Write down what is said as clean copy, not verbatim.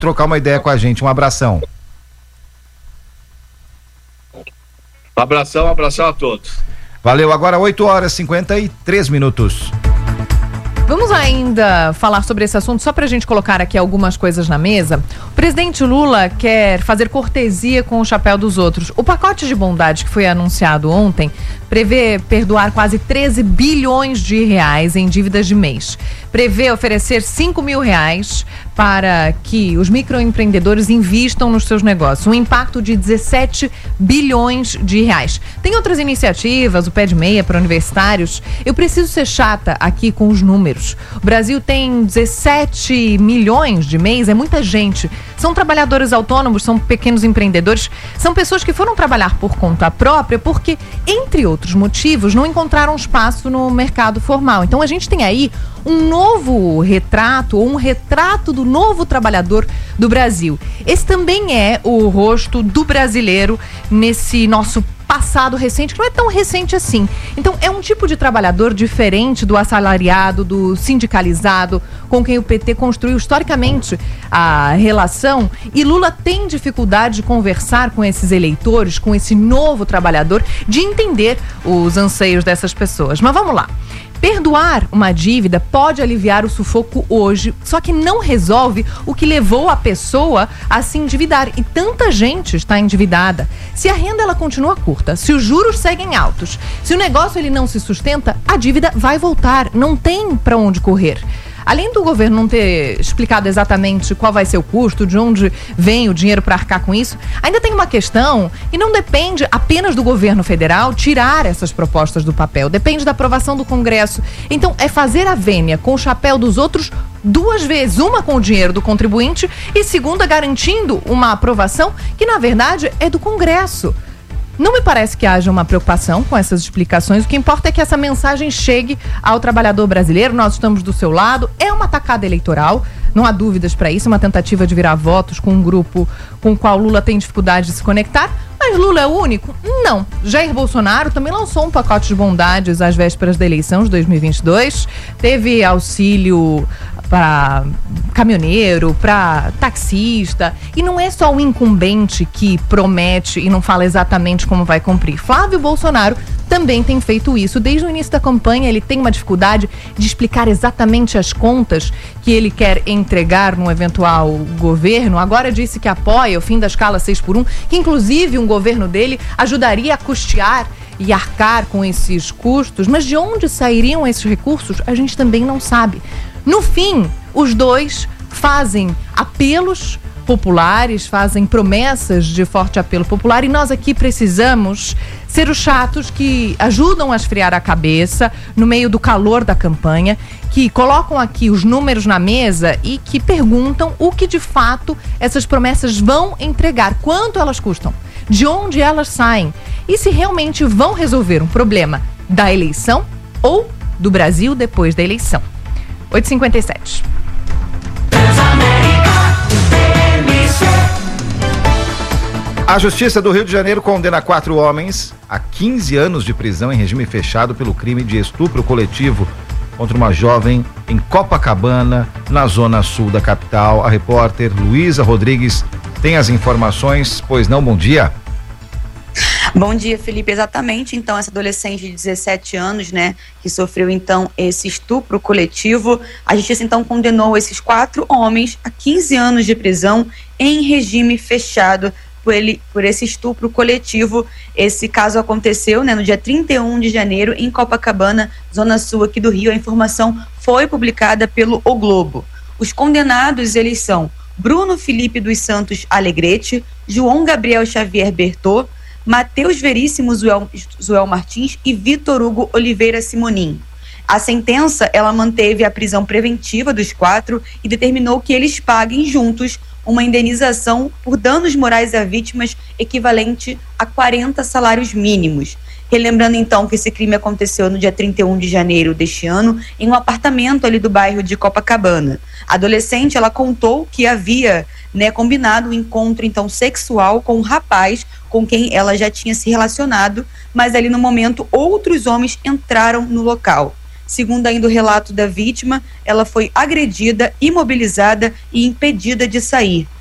trocar uma ideia com a gente. Um abração. Abração a todos. Valeu, agora 8h53. Vamos ainda falar sobre esse assunto, só para a gente colocar aqui algumas coisas na mesa. O presidente Lula quer fazer cortesia com o chapéu dos outros. O pacote de bondade que foi anunciado ontem prevê perdoar quase 13 bilhões de reais em dívidas de mês. Prevê oferecer 5 mil reais para que os microempreendedores invistam nos seus negócios. Um impacto de 17 bilhões de reais. Tem outras iniciativas, o pé de meia para universitários. Eu preciso ser chata aqui com os números. O Brasil tem 17 milhões de mês, é muita gente. São trabalhadores autônomos, são pequenos empreendedores, são pessoas que foram trabalhar por conta própria porque, entre outros motivos, não encontraram espaço no mercado formal. Então a gente tem aí um novo retrato, ou um retrato do novo trabalhador do Brasil. Esse também é o rosto do brasileiro nesse nosso passado recente, que não é tão recente assim. Então, é um tipo de trabalhador diferente do assalariado, do sindicalizado, com quem o PT construiu historicamente a relação. E Lula tem dificuldade de conversar com esses eleitores, com esse novo trabalhador, de entender os anseios dessas pessoas. Mas vamos lá. Perdoar uma dívida pode aliviar o sufoco hoje, só que não resolve o que levou a pessoa a se endividar. E tanta gente está endividada. Se a renda ela continua curta, se os juros seguem altos, se o negócio ele não se sustenta, a dívida vai voltar. Não tem para onde correr. Além do governo não ter explicado exatamente qual vai ser o custo, de onde vem o dinheiro para arcar com isso, ainda tem uma questão e não depende apenas do governo federal tirar essas propostas do papel, depende da aprovação do Congresso. Então, é fazer a vênia com o chapéu dos outros duas vezes, uma com o dinheiro do contribuinte e segunda garantindo uma aprovação que, na verdade, é do Congresso. Não me parece que haja uma preocupação com essas explicações. O que importa é que essa mensagem chegue ao trabalhador brasileiro. Nós estamos do seu lado. É uma tacada eleitoral, não há dúvidas para isso. É uma tentativa de virar votos com um grupo com o qual Lula tem dificuldade de se conectar. Mas Lula é o único? Não. Jair Bolsonaro também lançou um pacote de bondades às vésperas da eleição de 2022. Teve auxílio para caminhoneiro, para taxista. E não é só o incumbente que promete e não fala exatamente como vai cumprir. Flávio Bolsonaro também tem feito isso. Desde o início da campanha, ele tem uma dificuldade de explicar exatamente as contas que ele quer entregar no eventual governo. Agora disse que apoia o fim da escala 6x1, que inclusive um governo dele ajudaria a custear e arcar com esses custos. Mas de onde sairiam esses recursos, a gente também não sabe. No fim, os dois fazem apelos populares, fazem promessas de forte apelo popular, e nós aqui precisamos ser os chatos que ajudam a esfriar a cabeça no meio do calor da campanha, que colocam aqui os números na mesa e que perguntam o que de fato essas promessas vão entregar, quanto elas custam, de onde elas saem e se realmente vão resolver um problema da eleição ou do Brasil depois da eleição. 8h57. A Justiça do Rio de Janeiro condena 4 homens a 15 anos de prisão em regime fechado pelo crime de estupro coletivo contra uma jovem em Copacabana, na zona sul da capital. A repórter Luísa Rodrigues tem as informações. Pois não, bom dia. Bom dia, Felipe. Exatamente. Então, essa adolescente de 17 anos, né, que sofreu, então, esse estupro coletivo, a justiça, então, condenou esses 4 homens a 15 anos de prisão em regime fechado por esse estupro coletivo. Esse caso aconteceu, né, no dia 31 de janeiro, em Copacabana, zona sul aqui do Rio. A informação foi publicada pelo O Globo. Os condenados, eles são Bruno Felipe dos Santos Alegrete, João Gabriel Xavier Bertô, Matheus Veríssimo Zuel Martins e Vitor Hugo Oliveira Simonim. A sentença, ela manteve a prisão preventiva dos 4 e determinou que eles paguem juntos uma indenização por danos morais a vítimas equivalente a 40 salários mínimos. Relembrando então que esse crime aconteceu no dia 31 de janeiro deste ano, em um apartamento ali do bairro de Copacabana. A adolescente, ela contou que havia, né, combinado um encontro então sexual com um rapaz com quem ela já tinha se relacionado, mas ali no momento outros homens entraram no local. Segundo ainda o relato da vítima, ela foi agredida, imobilizada e impedida de sair.